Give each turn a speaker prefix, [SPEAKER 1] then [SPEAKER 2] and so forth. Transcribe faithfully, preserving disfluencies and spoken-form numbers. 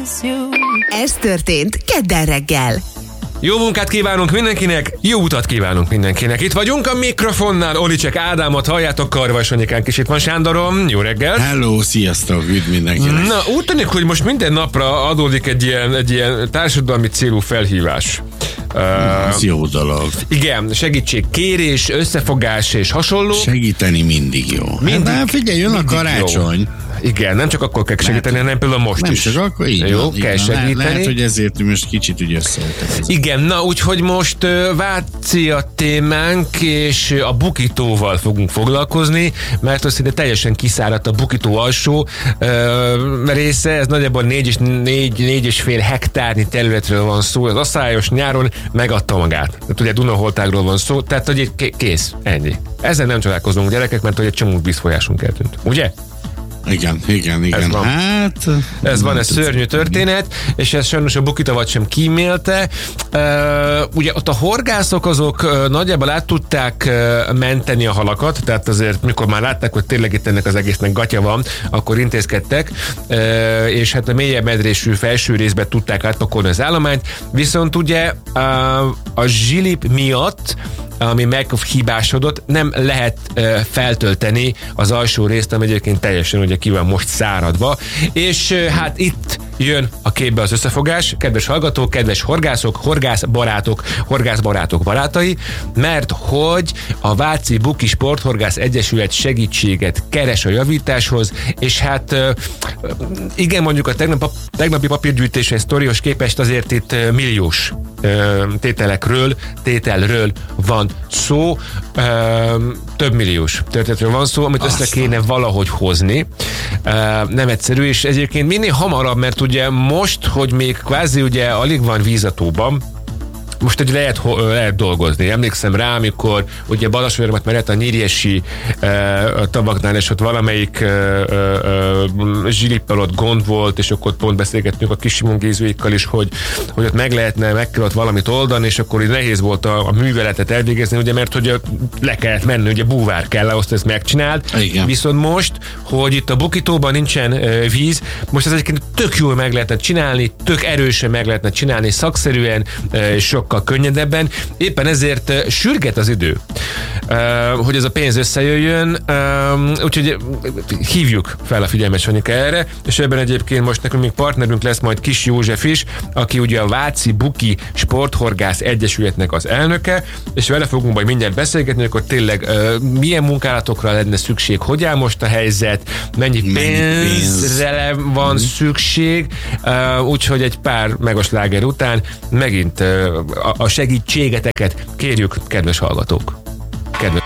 [SPEAKER 1] Ez történt kedden reggel.
[SPEAKER 2] Jó munkát kívánunk mindenkinek, jó utat kívánunk mindenkinek. Itt vagyunk a mikrofonnál, Olicek Ádámot halljátok, Karvas Anyikánk is itt van, Sándorom, jó reggel.
[SPEAKER 3] Hello, sziasztok, üdv mindenkinek.
[SPEAKER 2] Na, úgy tűnik, hogy most minden napra adódik egy ilyen, egy ilyen társadalmi célú felhívás.
[SPEAKER 3] Ez uh, jó dolog.
[SPEAKER 2] Igen, segítségkérés, összefogás és hasonló.
[SPEAKER 3] Segíteni mindig jó.
[SPEAKER 2] Mindig,
[SPEAKER 3] hát, figyelj, jön a karácsony.
[SPEAKER 2] Jó. Igen, nem csak akkor kell segíteni, lehet, hanem például most
[SPEAKER 3] nem
[SPEAKER 2] is.
[SPEAKER 3] Nem csak akkor, így
[SPEAKER 2] jó,
[SPEAKER 3] van,
[SPEAKER 2] kell
[SPEAKER 3] így
[SPEAKER 2] segíteni.
[SPEAKER 3] Lehet, lehet, hogy ezért most kicsit úgy összeöltek.
[SPEAKER 2] Igen, na úgyhogy most uh, Váci a témánk, és a Bukítóval fogunk foglalkozni, mert az szinte teljesen kiszáradt a Bukító alsó uh, része, ez nagyjából négy és, négy, négy és fél hektárnyi területről van szó, az asszályos nyáron megadta magát. Tehát ugye Dunaholtágról van szó, tehát hogy kész, ennyi. Ezzel nem csodálkozunk gyerekek, mert hogy egy csomó vízfolyásunk eltűnt. Ugye?
[SPEAKER 3] Igen, igen, igen.
[SPEAKER 2] Ez van,
[SPEAKER 3] hát,
[SPEAKER 2] ez van, ez szörnyű történet, és ez sajnos a Bukitavat sem kímélte. Uh, ugye ott a horgászok azok uh, nagyjából át tudták uh, menteni a halakat, tehát azért mikor már látták, hogy tényleg itt ennek az egésznek gatya van, akkor intézkedtek, uh, és hát a mélyebb medrésű felső részben tudták átpakolni az állományt, viszont ugye uh, a zsilip miatt, ami meghibásodott, nem lehet uh, feltölteni az alsó részt, ami egyébként teljesen ugye ki van most száradva, és uh, hát itt jön a képbe az összefogás, kedves hallgatók, kedves horgászok, horgászbarátok, horgászbarátok barátai, mert hogy a Váci Buki Sporthorgász Egyesület segítséget keres a javításhoz, és hát uh, igen, mondjuk a tegnap, tegnapi papírgyűjtéshez sztorihoz képest azért itt uh, milliós uh, tételekről, tételről van szó, uh, több milliós történetről van szó, amit össze kéne valahogy hozni. Uh, nem egyszerű, és egyébként minél hamarabb, mert ugye most, hogy még kvázi ugye alig van víz a tóban, most egy lehet, lehet dolgozni. Emlékszem rá, amikor ugye Balassagyarmat mellett a Nyírjesi uh, tavaknál, és ott valamelyik uh, uh, zsilippel ott gond volt, és akkor pont beszélgettünk a Kis Simon Gézőikkal is, hogy, hogy ott meg lehetne, meg kellett valamit oldani, és akkor így nehéz volt a, a műveletet elvégezni, ugye, mert hogy le kellett menni, ugye búvár kell, ahhoz ezt megcsináld.
[SPEAKER 3] Igen.
[SPEAKER 2] Viszont most, hogy itt a Bukitóban nincsen uh, víz, most ez egyébként tök jól meg lehetne csinálni, tök erősen meg lehetne csinálni, szakszerűen, uh, és sok könnyedebben. Éppen ezért uh, sürget az idő, uh, hogy ez a pénz összejöjjön, uh, úgyhogy hívjuk fel a figyelmet Sanyika erre, és ebben egyébként most nekünk még partnerünk lesz majd Kis József is, aki ugye a Váci Buki Sporthorgász Egyesületnek az elnöke, és vele fogunk majd mindjárt beszélgetni, akkor tényleg uh, milyen munkálatokra lenne szükség, hogy áll most a helyzet, mennyi, mennyi pénzre pénz. van mm. szükség, uh, úgyhogy egy pár megosláger után megint uh, a segítségeteket kérjük, kedves hallgatók. Kedves